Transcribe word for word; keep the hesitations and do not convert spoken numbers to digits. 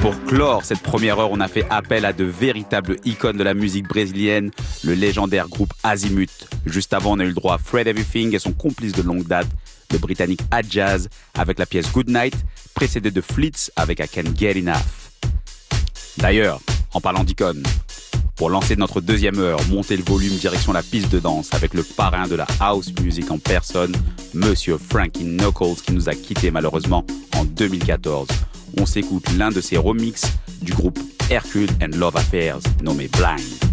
Pour clore cette première heure, on a fait appel à de véritables icônes de la musique brésilienne, le légendaire groupe Azimut. Juste avant, on a eu le droit à Fred Everything et son complice de longue date, le britannique Adjaz, avec la pièce Good Night, précédée de Fleets avec I Can't Get Enough. D'ailleurs, en parlant d'icônes, pour lancer notre deuxième heure, montez le volume direction la piste de danse avec le parrain de la house music en personne, Monsieur Frankie Knuckles, qui nous a quittés malheureusement en deux mille quatorze. On s'écoute l'un de ses remixes du groupe Hercule and Love Affairs, nommé Blind.